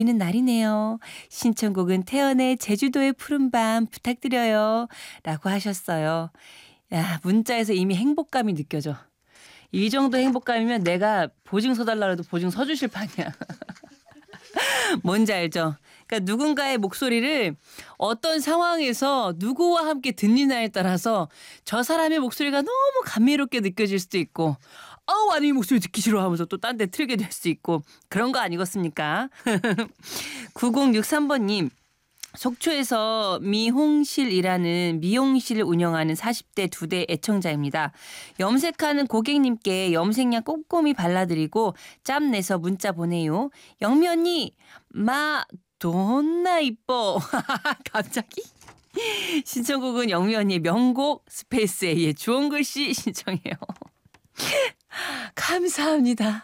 는 날이네요. 신청곡은 태연의 제주도의 푸른밤 부탁드려요. 라고 하셨어요. 야, 문자에서 이미 행복감이 느껴져. 이 정도 행복감이면 내가 보증 서달라 해도 보증 서주실 판이야. 뭔지 알죠? 그러니까 누군가의 목소리를 어떤 상황에서 누구와 함께 듣느냐에 따라서 저 사람의 목소리가 너무 감미롭게 느껴질 수도 있고 아니 이 목소리 듣기 싫어 하면서 또 딴 데 틀게 될 수도 있고 그런 거 아니겠습니까? 9063번님. 속초에서 미홍실이라는 미용실을 운영하는 40대 2대 애청자입니다. 염색하는 고객님께 염색약 꼼꼼히 발라드리고 짬 내서 문자 보내요. 영미 언니 돈나 이뻐. 갑자기? 신청곡은 영미 언니의 명곡 스페이스 A의 주홍글씨 신청해요. 감사합니다.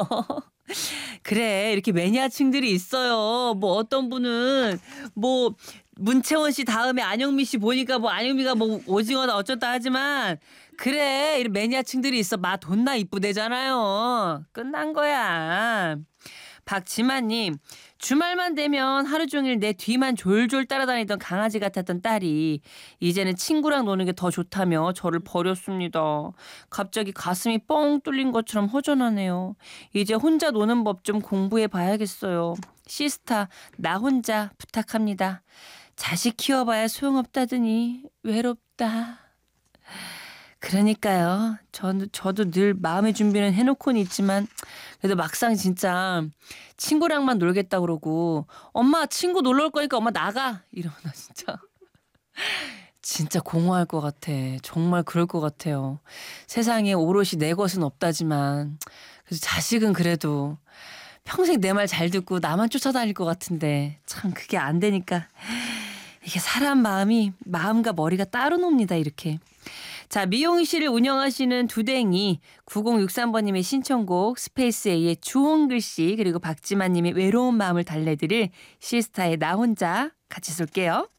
그래 이렇게 매니아층들이 있어요. 뭐 어떤 분은 뭐 문채원 씨 다음에 안영미 씨 보니까 뭐 안영미가 뭐 오징어다 어쩌다 하지만 그래 이런 매니아층들이 있어. 돈나 이쁘대잖아요. 끝난 거야. 박지만님. 주말만 되면 하루 종일 내 뒤만 졸졸 따라다니던 강아지 같았던 딸이 이제는 친구랑 노는 게 더 좋다며 저를 버렸습니다. 갑자기 가슴이 뻥 뚫린 것처럼 허전하네요. 이제 혼자 노는 법 좀 공부해 봐야겠어요. 시스타 나 혼자 부탁합니다. 자식 키워봐야 소용없다더니 외롭다. 그러니까요. 저도 늘 마음의 준비는 해놓고는 있지만 그래도 막상 진짜 친구랑만 놀겠다 그러고 엄마 친구 놀러 올 거니까 엄마 나가 이러면 진짜 공허할 것 같아. 정말 그럴 것 같아요. 세상에 오롯이 내 것은 없다지만 그래서 자식은 그래도 평생 내 말 잘 듣고 나만 쫓아다닐 것 같은데 참 그게 안 되니까 이게 사람 마음과 머리가 따로 놉니다 이렇게. 자, 미용실을 운영하시는 두댕이 9063번님의 신청곡 스페이스 A의 주홍글씨 그리고 박지만님의 외로운 마음을 달래드릴 시스타의 나 혼자 같이 쏠게요.